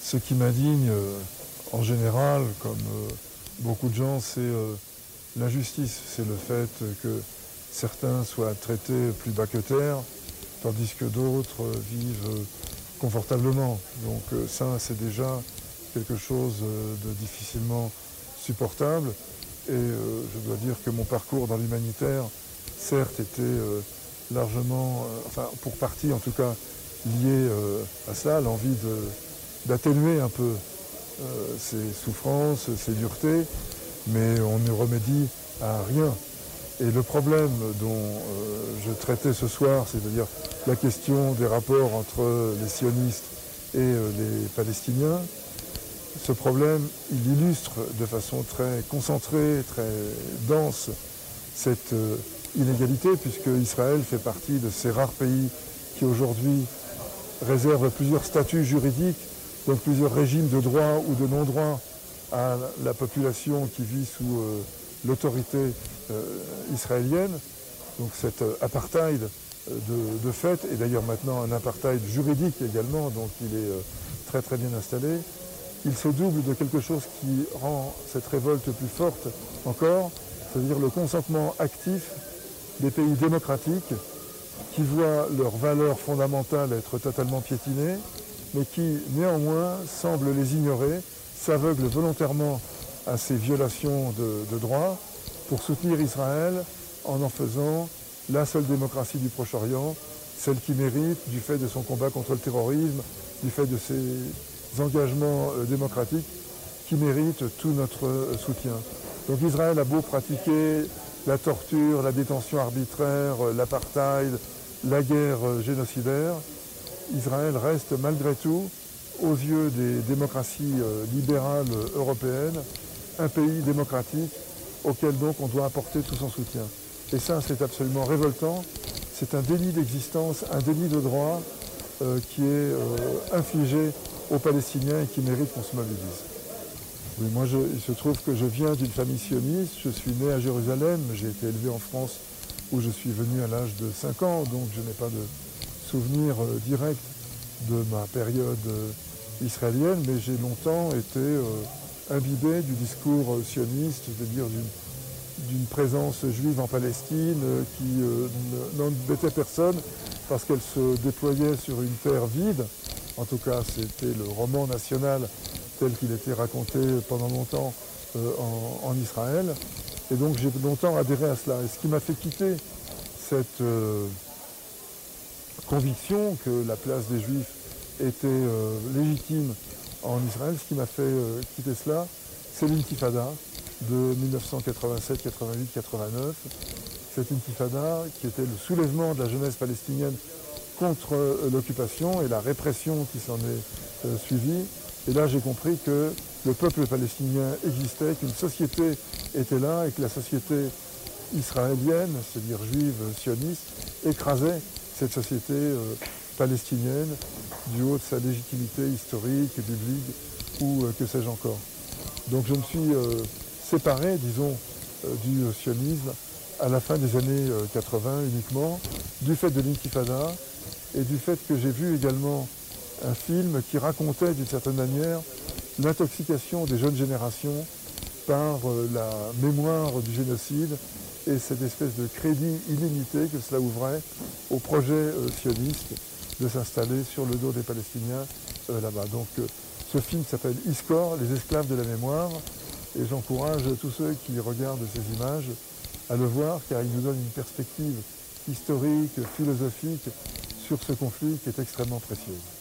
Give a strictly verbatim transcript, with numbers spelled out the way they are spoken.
Ce qui m'indigne euh, en général, comme euh, beaucoup de gens, c'est euh, l'injustice. C'est le fait que certains soient traités plus bas que terre, tandis que d'autres euh, vivent euh, confortablement. Donc euh, ça, c'est déjà quelque chose euh, de difficilement supportable. Et euh, je dois dire que mon parcours dans l'humanitaire, certes, était euh, largement, euh, enfin pour partie en tout cas, lié euh, à ça, l'envie d'atténuer un peu euh, ces souffrances, ces duretés, mais on ne remédie à rien. Et le problème dont euh, je traitais ce soir, c'est-à-dire la question des rapports entre les sionistes et euh, les Palestiniens, ce problème, il illustre de façon très concentrée, très dense, cette euh, inégalité, puisque Israël fait partie de ces rares pays qui aujourd'hui réservent plusieurs statuts juridiques, donc plusieurs régimes de droit ou de non-droit à la population qui vit sous euh, l'autorité euh, israélienne. Donc cet euh, apartheid de, de fait, et d'ailleurs maintenant un apartheid juridique également, donc il est euh, très très bien installé. Il se double de quelque chose qui rend cette révolte plus forte encore, c'est-à-dire le consentement actif des pays démocratiques qui voient leurs valeurs fondamentales être totalement piétinées, mais qui néanmoins semblent les ignorer, s'aveuglent volontairement à ces violations de, de droits pour soutenir Israël en en faisant la seule démocratie du Proche-Orient, celle qui mérite du fait de son combat contre le terrorisme, du fait de ses engagements euh, démocratiques, qui mérite tout notre euh, soutien. Donc Israël a beau pratiquer la torture, la détention arbitraire, euh, l'apartheid, la guerre euh, génocidaire, Israël reste malgré tout, aux yeux des démocraties euh, libérales euh, européennes, un pays démocratique auquel donc on doit apporter tout son soutien. Et ça, c'est absolument révoltant. C'est un déni d'existence, un déni de droit euh, qui est euh, infligé aux Palestiniens et qui mérite qu'on se mobilise. Oui, moi, je, il se trouve que je viens d'une famille sioniste. Je suis né à Jérusalem. J'ai été élevé en France où je suis venu à l'âge de cinq ans. Donc, je n'ai pas de souvenir euh, direct de ma période euh, israélienne. Mais j'ai longtemps été euh, imbibé du discours euh, sioniste, c'est-à-dire d'une d'une présence juive en Palestine euh, qui euh, n'embêtait personne parce qu'elle se déployait sur une terre vide. En tout cas, c'était le roman national tel qu'il était raconté pendant longtemps euh, en, en Israël. Et donc j'ai longtemps adhéré à cela. Et ce qui m'a fait quitter cette euh, conviction que la place des Juifs était euh, légitime en Israël, ce qui m'a fait euh, quitter cela, c'est l'intifada de mille neuf cent quatre-vingt-sept, quatre-vingt-huit, quatre-vingt-neuf. Cette intifada qui était le soulèvement de la jeunesse palestinienne contre euh, l'occupation et la répression qui s'en est euh, suivie. Et là, j'ai compris que le peuple palestinien existait, qu'une société était là et que la société israélienne, c'est-à-dire juive, sioniste, écrasait cette société euh, palestinienne du haut de sa légitimité historique, biblique ou euh, que sais-je encore. Donc je me suis euh, séparé, disons, euh, du sionisme à la fin des années euh, quatre-vingts uniquement, du fait de l'intifada et du fait que j'ai vu également un film qui racontait d'une certaine manière l'intoxication des jeunes générations par euh, la mémoire du génocide et cette espèce de crédit illimité que cela ouvrait au projet euh, sioniste de s'installer sur le dos des Palestiniens euh, là-bas. Donc euh, ce film s'appelle Iskor, les esclaves de la mémoire, et j'encourage tous ceux qui regardent ces images à le voir car il nous donne une perspective historique, philosophique sur ce conflit qui est extrêmement précieuse.